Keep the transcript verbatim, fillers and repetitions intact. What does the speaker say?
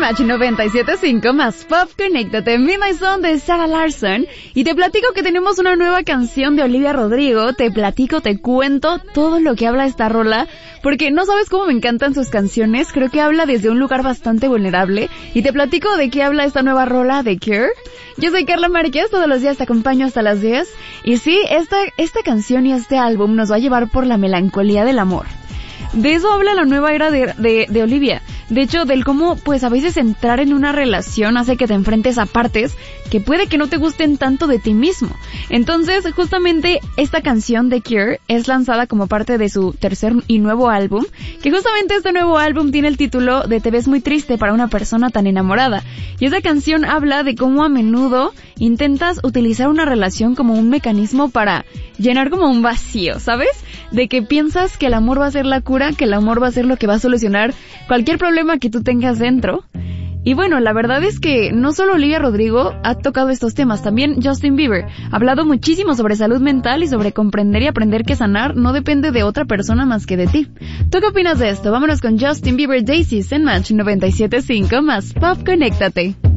Match noventa y siete punto cinco más Pop, conéctate. Midnight Zone de Sarah Larsson. Y te platico que tenemos una nueva canción de Olivia Rodrigo. Te platico, te cuento todo lo que habla esta rola, porque no sabes cómo me encantan sus canciones. Creo que habla desde un lugar bastante vulnerable. Y te platico de qué habla esta nueva rola de Cure. Yo soy Carla Márquez, todos los días te acompaño hasta las diez. Y sí, esta, esta canción y este álbum nos va a llevar por la melancolía del amor. De eso habla la nueva era de, de, de Olivia. De hecho, del cómo, pues a veces entrar en una relación hace que te enfrentes a partes que puede que no te gusten tanto de ti mismo. Entonces, justamente esta canción de Cure es lanzada como parte de su tercer y nuevo álbum, que justamente este nuevo álbum tiene el título de Te ves muy triste para una persona tan enamorada. Y esa canción habla de cómo a menudo intentas utilizar una relación como un mecanismo para llenar como un vacío, ¿sabes? De que piensas que el amor va a ser la cura, que el amor va a ser lo que va a solucionar cualquier problema que tú tengas dentro. Y bueno, la verdad es que no solo Olivia Rodrigo ha tocado estos temas, también Justin Bieber ha hablado muchísimo sobre salud mental y sobre comprender y aprender que sanar no depende de otra persona más que de ti. ¿Tú qué opinas de esto? Vámonos con Justin Bieber, Daisies en Match noventa y siete punto cinco más Pop, conéctate.